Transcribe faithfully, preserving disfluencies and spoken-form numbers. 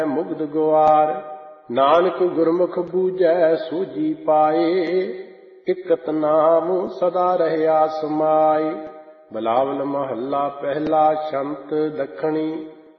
ਮੁਗਧ ਗੁਆਰ। ਨਾਨਕ ਗੁਰਮੁਖ ਬੂਝੈ ਸੂਝੀ ਪਾਏ, ਇਕਤ ਨਾਮ ਸਦਾ ਰਹਿਆ ਸਮਾਏ। ਬਿਲਾਵਲ ਮਹੱਲਾ ਪਹਿਲਾ। ਛੰਤ ਦੱਖਣੀ